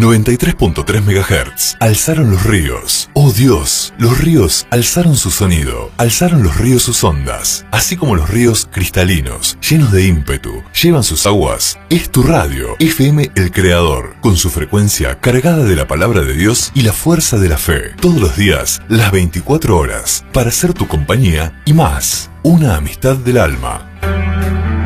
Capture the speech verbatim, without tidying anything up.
noventa y tres punto tres megahertz. Alzaron los ríos. Oh Dios, los ríos alzaron su sonido. Alzaron los ríos sus ondas. Así como los ríos cristalinos, llenos de ímpetu, llevan sus aguas. Es tu radio, F M El Creador, con su frecuencia cargada de la palabra de Dios y la fuerza de la fe. Todos los días, las veinticuatro horas, para ser tu compañía y más. Una amistad del alma.